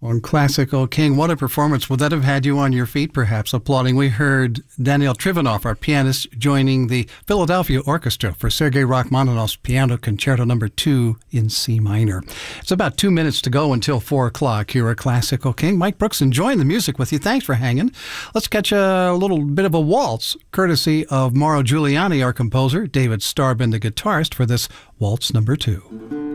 On Classical King, what a performance. Would that have had you on your feet, perhaps, applauding? We heard Daniel Trivanov, our pianist, joining the Philadelphia Orchestra for Sergei Rachmaninoff's Piano Concerto No. 2 in C minor. It's about 2 minutes to go until 4 o'clock here at Classical King. Mike Brooks enjoying the music with you. Thanks for hanging. Let's catch a little bit of a waltz, courtesy of Mauro Giuliani, our composer, David Starban, the guitarist, for this Waltz No. 2.